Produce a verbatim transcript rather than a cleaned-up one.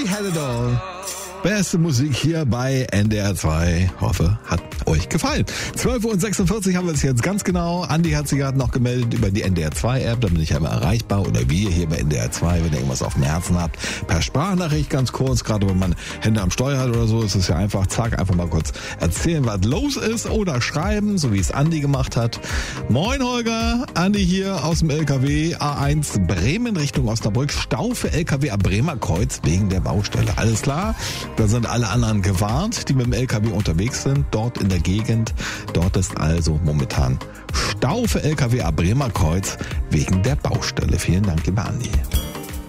She Had It All. Beste Musik hier bei N D R zwei. Hoffe, hat euch gefallen. zwölf Uhr sechsundvierzig haben wir es jetzt ganz genau. Andi hat sich gerade noch gemeldet über die N D R zwei App. Da bin ich ja immer erreichbar. Oder wir hier bei N D R zwei, wenn ihr irgendwas auf dem Herzen habt. Per Sprachnachricht ganz kurz. Gerade wenn man Hände am Steuer hat oder so, ist es ja einfach, zack, einfach mal kurz erzählen, was los ist. Oder schreiben, so wie es Andi gemacht hat. Moin Holger, Andi hier aus dem L K W. A eins Bremen Richtung Osnabrück. Stau für L K W am Bremer Kreuz wegen der Baustelle. Alles klar? Da sind alle anderen gewarnt, die mit dem L K W unterwegs sind, dort in der Gegend. Dort ist also momentan Stau für L K W am Bremer Kreuz wegen der Baustelle. Vielen Dank, lieber Andi.